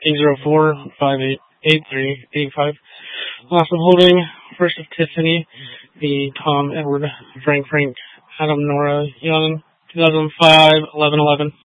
804-5883-85. Last of holding, first of Tiffany, the Tom, Edward, Frank, Adam, Nora, Young, 2005, 1111.